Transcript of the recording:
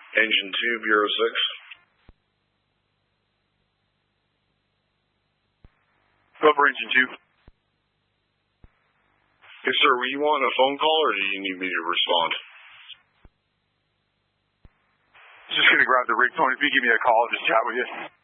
Engine 2, Bureau 6. Over Engine 2. Yes, sir. Were you on a phone call, or do you need me to respond? Just going to grab the rig, Tony. If you give me a call, I'll just chat with you.